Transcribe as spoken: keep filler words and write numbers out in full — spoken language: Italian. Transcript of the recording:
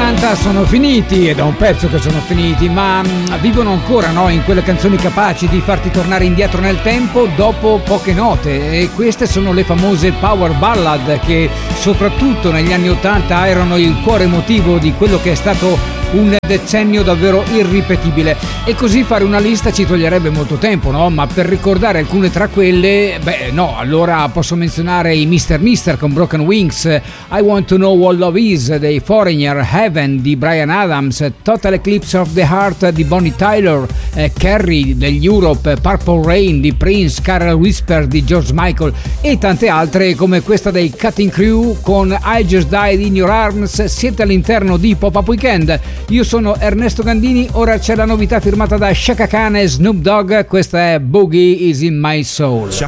ottanta sono finiti, ed è un pezzo che sono finiti, ma mh, vivono ancora, no? In quelle canzoni capaci di farti tornare indietro nel tempo dopo poche note, e queste sono le famose power ballad che soprattutto negli anni ottanta erano il cuore emotivo di quello che è stato un decennio davvero irripetibile. E così fare una lista ci toglierebbe molto tempo, no? Ma per ricordare alcune tra quelle, beh no, allora posso menzionare i mister mister con Broken Wings, I Want to Know What Love Is dei Foreigner, Heaven di Bryan Adams, Total Eclipse of the Heart di Bonnie Tyler, eh, Carrie degli Europe, Purple Rain di Prince, Carol Whisper di George Michael e tante altre come questa dei Cutting Crew con I Just Died in Your Arms. Siete all'interno di Pop-Up Weekend. Io sono Ernesto Gandini, ora c'è la novità firmata da Chaka Khan e Snoop Dogg, questa è Boogie Is In My Soul.